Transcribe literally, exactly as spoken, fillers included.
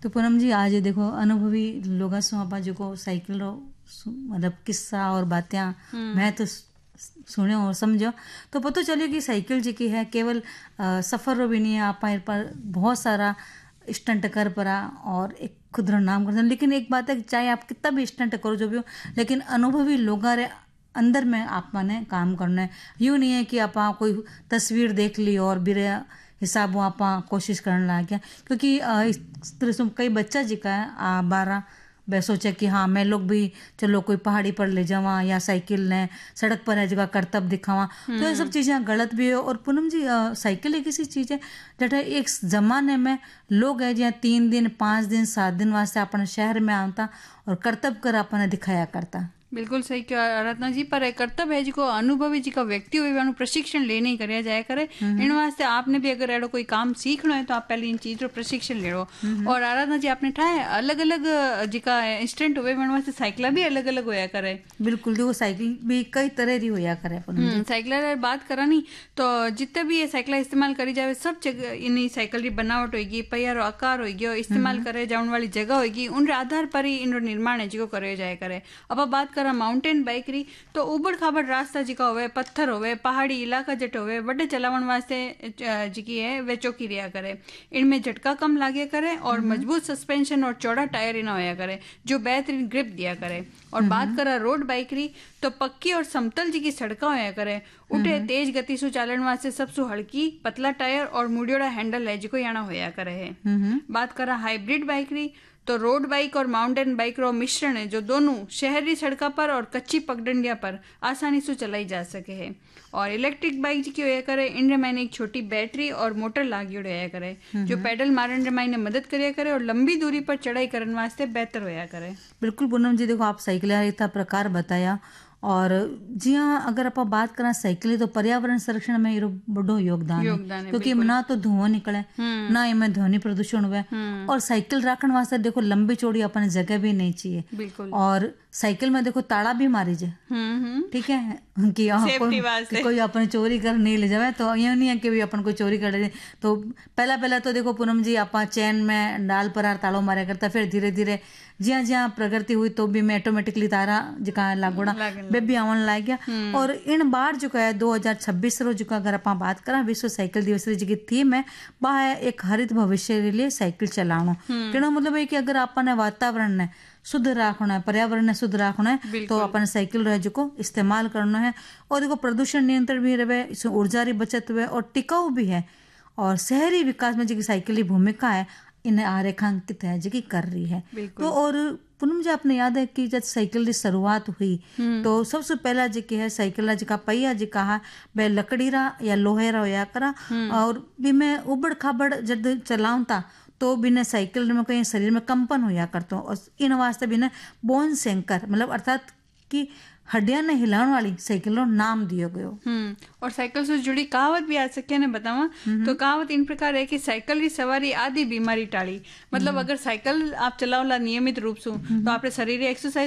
तो पूनम जी आज देखो अनुभवी लोग आप जो साइकिल रो मतलब किस्सा और बातें मैं तो सुने और समझो तो पता चलिए कि साइकिल जी की है केवल आ, सफर रो भी नहीं है आप पर बहुत सारा स्टंट कर पड़ा और एक खुद रो नाम कर, लेकिन एक बात है कि चाहे आप कितना भी स्टंट करो जो भी हो, लेकिन अनुभवी लोग रे अंदर में आप माने काम करना है। यूँ नहीं है कि आप कोई तस्वीर देख ली और बिरे हिसाब आप कोशिश करने लग गया, क्योंकि इस तरह से कई बच्चा जी का है बारह वह सोचा कि हाँ मैं लोग भी चलो कोई पहाड़ी पर ले जावा या साइकिल ने सड़क पर है जगह करतब दिखावा, तो ये सब चीज़ें गलत भी है। और पूनम जी आ, साइकिल एक ऐसी चीज़ है जटा एक ज़माने में लोग है जहाँ तीन दिन पाँच दिन सात दिन वास्ते अपने शहर में आता और करतब कर अपने दिखाया करता। बिल्कुल सही कहा आराधना जी, पर कर्तव्य है जिको अनुभवी जी का व्यक्ति हुए प्रशिक्षण लेने ही करे जाए करे। इन वास्ते आपने भी अगर एडो कोई काम सीखना है तो आप पहले इन चीज रो प्रशिक्षण ले लो। और आराधना जी आपने ठाए अलग अलग जिका इंस्टेंट हुए इन वास्ते साइकिल भी अलग अलग होया करे। बिल्कुल देखो साइकिल भी कई तरह की होया करे। साइकिल बात करा नहीं तो जितने भी ये साइकिल इस्तेमाल करी जाए सब जगह इन साइकिल की बनावट होगी, पहिया रो आकार होगी और इस्तेमाल करे जाने वाली जगह होगी, उन आधार पर ही इन निर्माण है जिको करे जाए करे। अब आप बात माउंटेन बाइक री तो उबड़ खाबड़ रास्ता जिका होवे, पत्थर होवे, पहाड़ी इलाका जट होवे, बड़े चलावन वास्ते जिकी है वे चौकी रिया करे। इनमें झटका कम लागे करे और मजबूत सस्पेंशन और चौड़ा टायर इना होया करे जो बेहतरीन ग्रिप दिया करे। और बात करा रोड बाइक री तो पक्की और समतल जी की सड़का होया करे, उठे तेज गति से चालन वास्ते सबसे हल्की पतला टायर और मुड़ियोड़ा हैंडल है जिको याना होया करे है। बात करा हाइब्रिड बाइक री तो रोड बाइक और माउंटेन बाइक रो मिश्रण है जो दोनों शहरी सड़का पर और कच्ची पगडंडिया पर आसानी से चलाई जा सके है। और इलेक्ट्रिक बाइक जी होया करे इनमें मैंने एक छोटी बैटरी और मोटर लागी होया करे जो पैडल मारने में मदद करिया करे और लंबी दूरी पर चढ़ाई करने वास्ते बेहतर होया करे। बिल्कुल पूनम जी देखो आप साइकिल इतना प्रकार बताया और जी हाँ अगर आप बात करें साइकिल तो पर्यावरण संरक्षण में ये बड़ो योगदान, योगदान है, क्योंकि ना तो धुआं निकले ना इनमें ध्वनि प्रदूषण हुए और साइकिल रखने वास्ते देखो लंबी चौड़ी अपने जगह भी नहीं चाहिए। और साइकिल में देखो ताला भी मारी जाए, ठीक है कि, कोई, कि कोई अपन चोरी कर नहीं ले जाए, तो ये नहीं है कि भी अपन कोई चोरी कर ले। तो पहला पहला तो देखो पूनम जी आप चैन में डाल पर तालो मारा करता, फिर धीरे धीरे ज्યાં જ્યાં प्रगति हुई तो भी मैं ऑटोमेटिकली तारा जिका लागोड़ा बेबी आवन लग गया। और इन बार जो है दो हजार छब्बीस रो जो अगर आप बात करें विश्व साइकिल दिवस री जी थीम है वह है एक हरित भविष्य के लिए साइकिल चलाना। कहना मतलब है कि अगर अपने वातावरण ने शुद्ध रखना है, पर्यावरण ने शुद्ध रखना है तो अपन साइकिल रहे जो इस्तेमाल करना है। और देखो प्रदूषण नियंत्रण भी रहे, इसमें ऊर्जा की बचत हुए और टिकाऊ भी है। और शहरी विकास में जी साइकिल की भूमिका है इन्हें आरेखांकित है जी कर रही है। तो और पूनम जी आपने याद है कि जब साइकिल की शुरुआत हुई तो सबसे पहला जी है साइकिल जी का पहिया जी कहा वह लकड़ी रा या लोहे रा होया करा और भी मैं उबड़ खाबड़ जब चलाऊं था तो बिना साइकिल में कहीं शरीर में कंपन होया करता हूँ। और इन वास्ते बिना बोन सेंकर मतलब अर्थात कि हड्डियां ने हिलाने वाली साइकिल रो नाम दिया गयो। हम्म और साइकिल से जुड़ी कहावत भी आ सके ने बतावा तो कहावत इन प्रकार है कि साइकिल की सवारी आधी बीमारी टाली। मतलब अगर साइकिल आप चलाओला नियमित रूप से तो आपने शरीर एक्सरसाइज